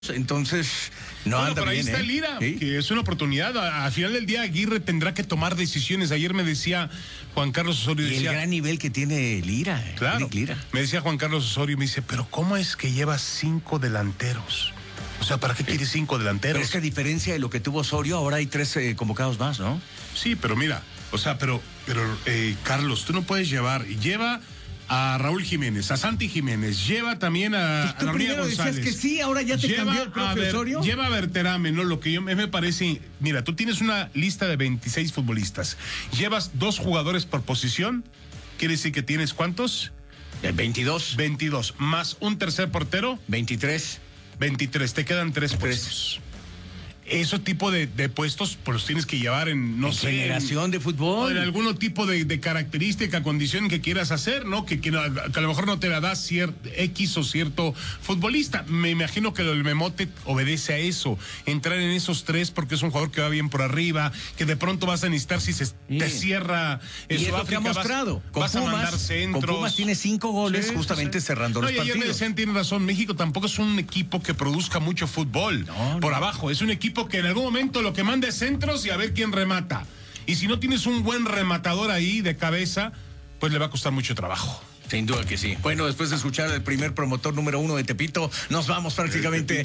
Entonces, no bueno, anda pero bien, ahí está Lira, ¿Sí? que es una oportunidad. Al final del día, Aguirre tendrá que tomar decisiones. Ayer me decía Juan Carlos Osorio. Y decía, el gran nivel que tiene Lira. Claro. Lira. Me decía Juan Carlos Osorio, me dice, pero ¿cómo es que lleva 5 delanteros? O sea, ¿para qué quieres 5 delanteros? Pero es que a diferencia de lo que tuvo Osorio, ahora hay 3 convocados más, ¿no? Sí, pero mira, o sea, pero Carlos, tú no puedes llevar. Lleva a Raúl Jiménez, a Santi Jiménez, lleva también a Tú María primero González. decías que sí, ahora ya te cambió el profe Osorio. Lleva a Berterame, ¿no? Lo que me parece, mira, tú tienes una lista de 26 futbolistas, llevas 2 jugadores por posición, quiere decir que tienes ¿cuántos? 22. 22, más un tercer portero, 23. 23, te quedan 3 puestos. Ese tipo de puestos, pues los tienes que llevar en, no sé. Generación de fútbol. En algún tipo de característica, condición que quieras hacer, ¿no? Que a lo mejor no te la da X o cierto futbolista. Me imagino que el Memote obedece a eso. Entrar en esos 3 porque es un jugador que va bien por arriba, que de pronto vas a necesitar si te cierra. Y es lo que ha mostrado. Vas a mandar centros. Con Pumas tiene 5 goles justamente cerrando los y ayer partidos. me decían, tiene razón, México tampoco es un equipo que produzca mucho fútbol por abajo. Es un equipo que en algún momento lo que manda es centros y a ver quién remata. Y si no tienes un buen rematador ahí de cabeza, pues le va a costar mucho trabajo. Sin duda que sí. Bueno, después de escuchar al primer promotor número 1 de Tepito, nos vamos prácticamente.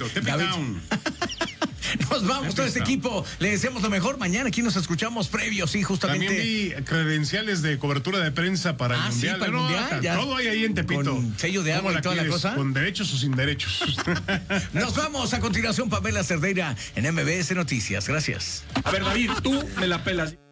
Nos vamos, todo este equipo. Le deseamos lo mejor. Mañana aquí nos escuchamos previos, sí, justamente. También vi credenciales de cobertura de prensa para el Mundial. Sí, para el Mundial. Todo hay ahí en Tepito. Con sello de agua y toda la cosa. ¿Con derechos o sin derechos? Nos vamos a continuación, Pamela Cerdeira en MBS Noticias. Gracias. A ver, David, tú me la pelas.